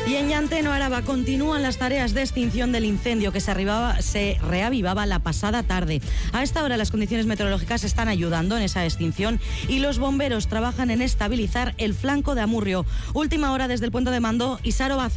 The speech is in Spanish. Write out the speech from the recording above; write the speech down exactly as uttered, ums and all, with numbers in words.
Y en Llanteno, Araba, continúan las tareas de extinción del incendio que se, arribaba, se reavivaba la pasada tarde. A esta hora las condiciones meteorológicas están ayudando en esa extinción y los bomberos trabajan en estabilizar el flanco de Amurrio. Última hora desde el puente de mando, Isaro Bazán.